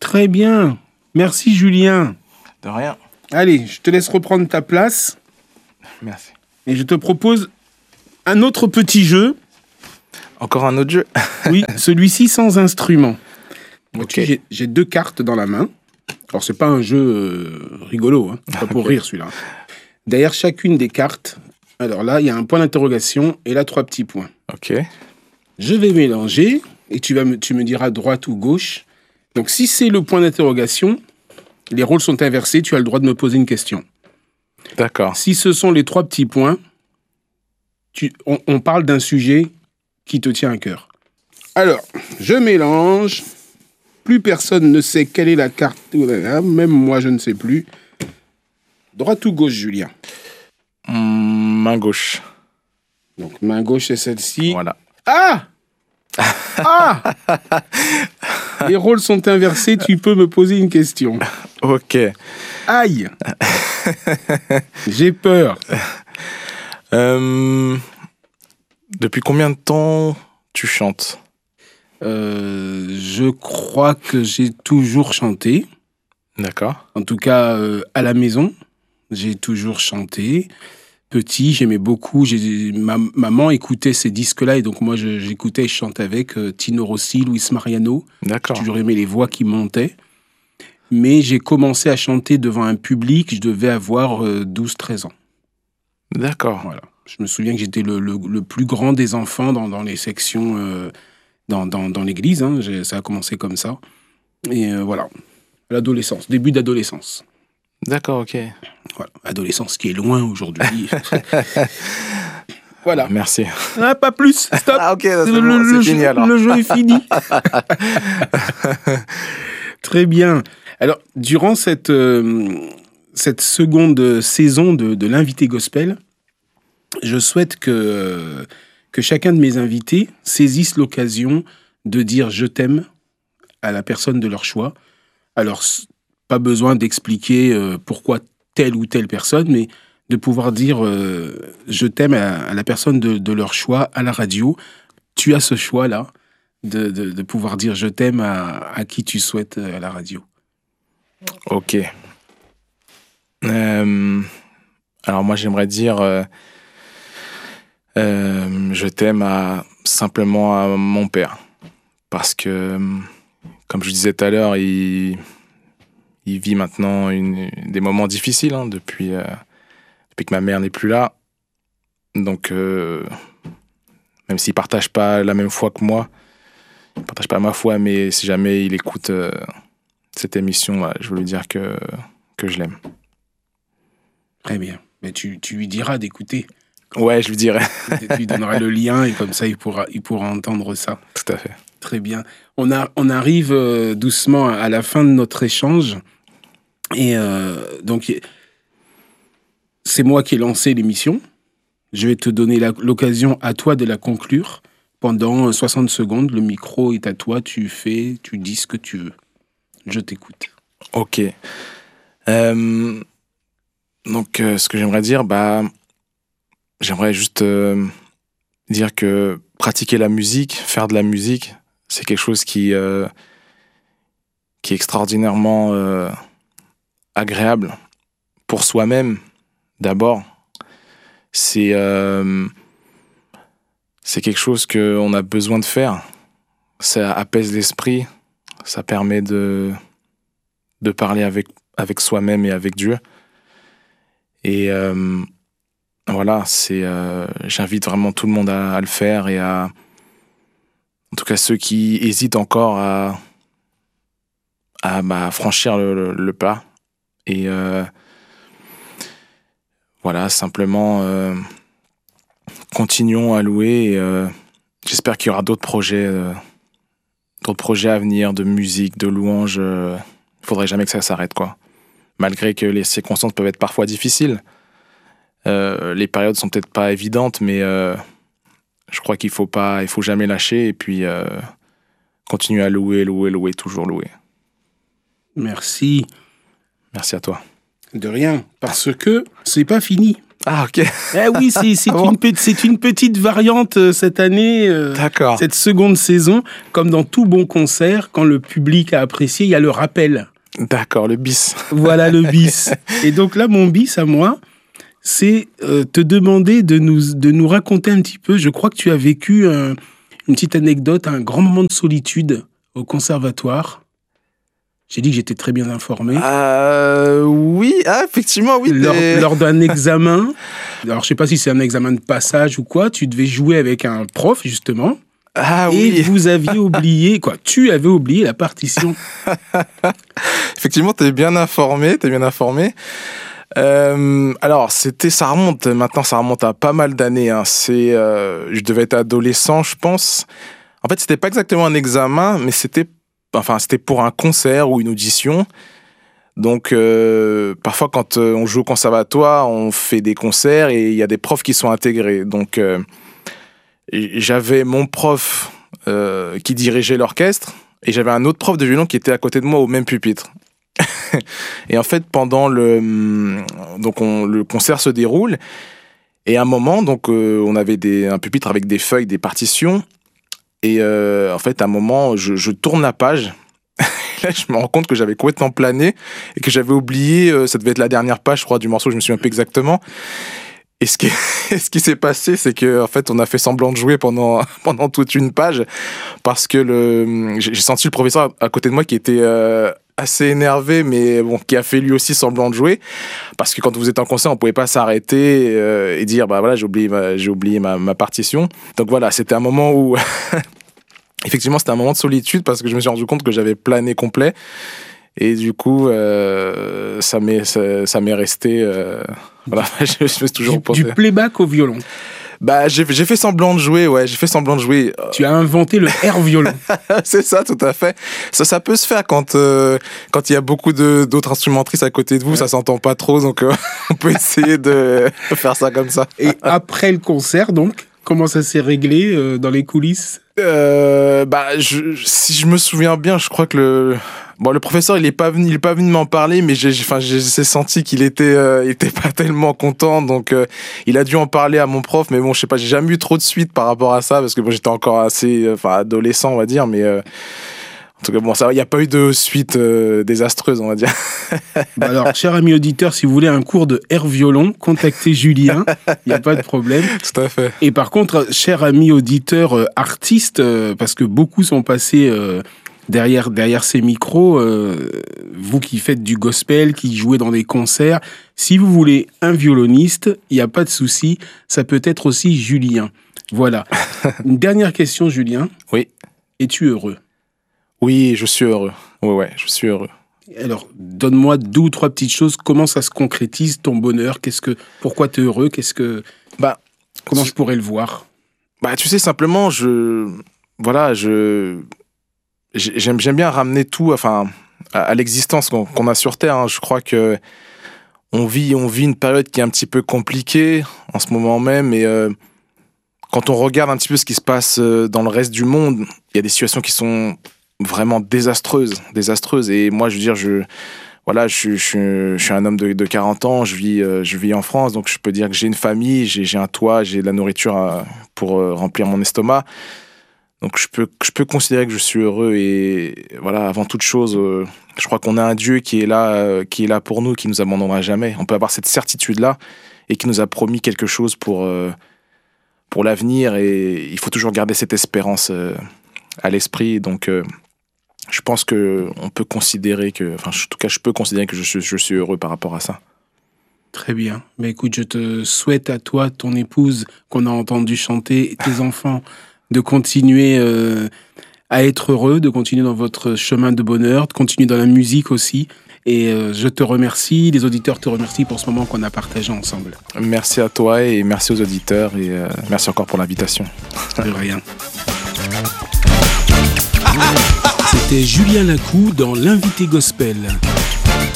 Très bien. Merci Julien. De rien. Allez, je te laisse reprendre ta place. Merci. Et je te propose un autre petit jeu. Encore un autre jeu? Oui, celui-ci sans instrument. Ok. J'ai 2 cartes dans la main. Alors, c'est pas un jeu rigolo, hein. C'est pas pour rire, celui-là. Derrière chacune des cartes, alors là, il y a un point d'interrogation et là, 3 petits points. Ok. Je vais mélanger et tu me diras droite ou gauche. Donc, si c'est le point d'interrogation, les rôles sont inversés, tu as le droit de me poser une question. D'accord. Si ce sont les 3 petits points, on parle d'un sujet qui te tient à cœur. Alors, je mélange. Plus personne ne sait quelle est la carte. Même moi, je ne sais plus. Droite ou gauche, Julien? Main gauche. Donc, main gauche est celle-ci. Voilà. Ah! Ah! Les rôles sont inversés, tu peux me poser une question. Ok. Aïe! J'ai peur. Depuis combien de temps tu chantes? Je crois que j'ai toujours chanté. D'accord. En tout cas, à la maison, j'ai toujours chanté. Petit, j'aimais beaucoup. Ma maman écoutait ces disques-là et donc moi, j'écoutais et je chantais avec Tino Rossi, Luis Mariano. D'accord. J'ai toujours aimé les voix qui montaient. Mais j'ai commencé à chanter devant un public, je devais avoir 12-13 ans. D'accord. Voilà. Je me souviens que j'étais le plus grand des enfants dans les sections, dans l'église. Hein. Ça a commencé comme ça. Et voilà. L'adolescence, début d'adolescence. D'accord, ok. Voilà. Adolescence qui est loin aujourd'hui. Voilà. Merci. Ah, pas plus. Stop. Ah, ok, c'est fini alors. Le jeu est fini. Très bien. Alors, durant cette seconde saison de l'invité gospel, je souhaite que chacun de mes invités saisisse l'occasion de dire « je t'aime » à la personne de leur choix. Alors, pas besoin d'expliquer pourquoi telle ou telle personne, mais de pouvoir dire je t'aime à la personne de leur choix à la radio. Tu as ce choix-là de pouvoir dire je t'aime à qui tu souhaites à la radio. Ok. Alors moi, j'aimerais dire je t'aime simplement à mon père. Parce que, comme je disais tout à l'heure, il vit maintenant des moments difficiles depuis que ma mère n'est plus là. Donc, même s'il ne partage pas la même foi que moi, il ne partage pas ma foi, mais si jamais il écoute cette émission, voilà, je veux lui dire que je l'aime. Très bien. Mais tu lui diras d'écouter. Ouais, je lui dirai. Tu lui donneras le lien et comme ça, il pourra entendre ça. Tout à fait. Très bien. On arrive doucement à la fin de notre échange. Et donc, c'est moi qui ai lancé l'émission. Je vais te donner l'occasion à toi de la conclure. Pendant 60 secondes, le micro est à toi. Tu dis ce que tu veux. Je t'écoute. Ok. Donc, ce que j'aimerais dire, j'aimerais juste dire que pratiquer la musique, faire de la musique, c'est quelque chose qui est extraordinairement agréable pour soi-même, d'abord. C'est quelque chose qu'on a besoin de faire. Ça apaise l'esprit, ça permet de parler avec soi-même et avec Dieu. Et voilà, j'invite vraiment tout le monde à le faire et en tout cas ceux qui hésitent encore à franchir le pas. Et voilà, simplement continuons à louer. Et, j'espère qu'il y aura d'autres projets à venir de musique, de louanges. Il ne faudrait jamais que ça s'arrête, quoi. Malgré que les circonstances peuvent être parfois difficiles. Les périodes sont peut-être pas évidentes, mais je crois qu'il faut jamais lâcher et puis continuer à louer, toujours louer. Merci. Merci à toi. De rien, parce que c'est pas fini. Ah, ok. Eh oui, c'est une petite variante cette année, D'accord. cette seconde saison. Comme dans tout bon concert, quand le public a apprécié, il y a le rappel. D'accord, le bis. Voilà le bis. Et donc là, mon bis à moi, c'est te demander de nous raconter un petit peu. Je crois que tu as vécu une petite anecdote, un grand moment de solitude au conservatoire. J'ai dit que j'étais très bien informé. Oui, effectivement, oui. Lors d'un examen, alors je sais pas si c'est un examen de passage ou quoi, tu devais jouer avec un prof, justement. Ah et oui. vous aviez oublié, tu avais oublié la partition. Effectivement, t'es bien informé. Alors, ça remonte à pas mal d'années. Hein. Je devais être adolescent, je pense. En fait, c'était pas exactement un examen, mais c'était pour un concert ou une audition. Donc, parfois, quand on joue au conservatoire, on fait des concerts et il y a des profs qui sont intégrés. Donc, j'avais mon prof qui dirigeait l'orchestre et j'avais un autre prof de violon qui était à côté de moi au même pupitre. Et en fait, pendant le concert se déroule et à un moment, donc, on avait un pupitre avec des feuilles, des partitions. Et en fait, à un moment, je tourne la page. Là, je me rends compte que j'avais complètement plané et que j'avais oublié, ça devait être la dernière page, je crois, du morceau, je me souviens un peu exactement. Et ce qui s'est passé, c'est que en fait, on a fait semblant de jouer pendant toute une page parce que j'ai senti le professeur à côté de moi qui était assez énervé, mais bon, qui a fait lui aussi semblant de jouer, parce que quand vous êtes en concert, on pouvait pas s'arrêter et dire bah voilà, j'ai oublié ma partition. Donc voilà, c'était un moment où effectivement c'était un moment de solitude parce que je me suis rendu compte que j'avais plané complet et du coup ça m'est resté voilà, je me suis toujours pensé. Du playback au violon. Bah, j'ai fait semblant de jouer, ouais, Tu as inventé le air violon. C'est ça, tout à fait. Ça peut se faire quand il y a beaucoup d'autres instrumentistes à côté de vous, ouais. Ça s'entend pas trop, donc on peut essayer de faire ça comme ça. Et après le concert, donc, comment ça s'est réglé dans les coulisses ? Si je me souviens bien, je crois que le professeur, il est pas venu m'en parler, mais j'ai senti qu'il était pas tellement content, donc il a dû en parler à mon prof, mais bon, je sais pas, j'ai jamais eu trop de suite par rapport à ça, parce que bon, j'étais encore assez, adolescent, on va dire, mais en tout cas, bon, ça, il n'y a pas eu de suite désastreuse, on va dire. Alors, cher ami auditeur, si vous voulez un cours de air violon, contactez Julien, il n'y a pas de problème. Tout à fait. Et par contre, cher ami auditeur artiste, parce que beaucoup sont passés derrière ces micros, vous qui faites du gospel, qui jouez dans des concerts, si vous voulez un violoniste, il n'y a pas de souci, ça peut être aussi Julien. Voilà. Une dernière question, Julien. Oui. Es-tu heureux ? Oui, je suis heureux. Ouais, je suis heureux. Alors, donne-moi 2 ou 3 petites choses. Comment ça se concrétise, ton bonheur ? Pourquoi tu es heureux ? Comment je pourrais le voir ? Tu sais, simplement, j'aime bien ramener tout, à l'existence qu'on a sur Terre. Hein. Je crois que on vit une période qui est un petit peu compliquée en ce moment même, et quand on regarde un petit peu ce qui se passe dans le reste du monde, il y a des situations qui sont vraiment désastreuses. Et moi, je veux dire, je suis un homme de 40 ans, je vis en France, donc je peux dire que j'ai une famille, j'ai un toit, j'ai de la nourriture pour remplir mon estomac. Donc je peux considérer que je suis heureux, et voilà, avant toute chose, je crois qu'on a un Dieu qui est là pour nous, qui nous abandonnera jamais. On peut avoir cette certitude-là et qui nous a promis quelque chose pour l'avenir, et il faut toujours garder cette espérance à l'esprit. Donc je pense que on peut considérer en tout cas, je peux considérer que je suis heureux par rapport à ça. Très bien. Mais écoute, je te souhaite à toi, ton épouse, qu'on a entendu chanter, tes enfants, de continuer à être heureux, de continuer dans votre chemin de bonheur, de continuer dans la musique aussi. Et je te remercie, les auditeurs te remercient pour ce moment qu'on a partagé ensemble. Merci à toi et merci aux auditeurs, et merci encore pour l'invitation. De rien. C'était Julien Lacou dans l'Invité Gospel.